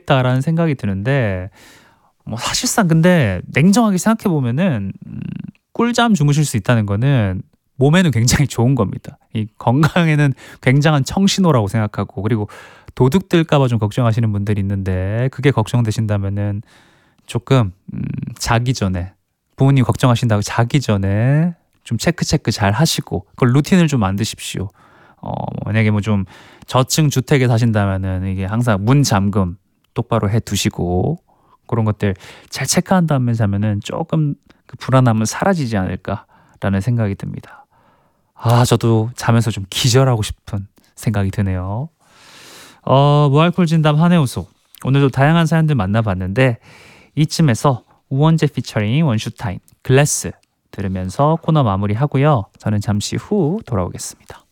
있다라는 생각이 드는데 뭐 사실상 근데 냉정하게 생각해 보면은 꿀잠 주무실 수 있다는 거는 몸에는 굉장히 좋은 겁니다. 이 건강에는 굉장한 청신호라고 생각하고 그리고 도둑 들까 봐 좀 걱정하시는 분들이 있는데 그게 걱정되신다면은 조금 자기 전에 부모님 걱정하신다고 자기 전에 좀 체크 잘 하시고 그걸 루틴을 좀 만드십시오. 만약에 뭐 좀 저층 주택에 사신다면은 이게 항상 문 잠금 똑바로 해 두시고 그런 것들 잘 체크한 다음에 자면은 조금 그 불안함은 사라지지 않을까라는 생각이 듭니다. 저도 자면서 좀 기절하고 싶은 생각이 드네요. 무알콜 진담 한해우소. 오늘도 다양한 사연들 만나봤는데 이쯤에서 우원재 피처링 원슈타인 글래스 들으면서 코너 마무리하고요. 저는 잠시 후 돌아오겠습니다.